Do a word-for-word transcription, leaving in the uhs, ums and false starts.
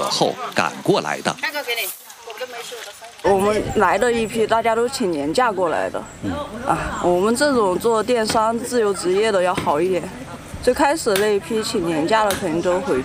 后赶过来的。 我们来的一批，大家都请年假过来的。嗯啊，我们这种做电商自由职业的要好一点。最开始那一批请年假的肯定都回